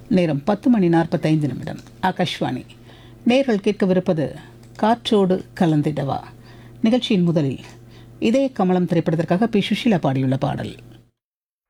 நேரம் 10:45. ஆகாஷ்வாணி. நேர்கள் கேட்கவிருப்பது காற்றோடு கலந்திடவா. நிகழ்ச்சியின் முதலில் இதய கமலம் திரைப்படத்திற்காக பி. சுஷீலா பாடியுள்ள பாடல்.